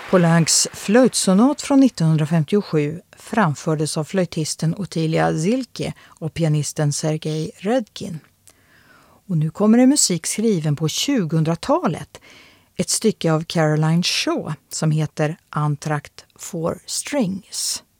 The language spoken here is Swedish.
Poulencs flöjtsonat från 1957 framfördes av flöjtisten Ottilia Zilke och pianisten Sergej Redkin. Och nu kommer det musik skriven på 2000-talet. Ett stycke av Caroline Shaw som heter Entr'acte for Strings.